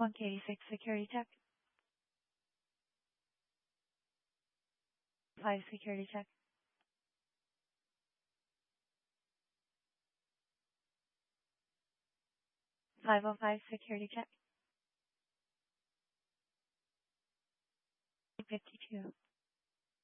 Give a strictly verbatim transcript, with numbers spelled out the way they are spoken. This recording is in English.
one K eighty-six security check. five security check. five oh five security check. fifty-two.